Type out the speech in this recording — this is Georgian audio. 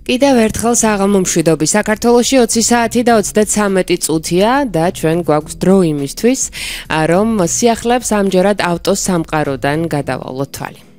კიდევ ერთხელ საღამო მშვიდობი. საქართველოში 20 საათი და 33 წუთია და ჩვენ გვაქვს დრო იმისთვის, რომ სიახლეებს ამჯერად ავტოს სამყაროდან გადავალოთ თვალი.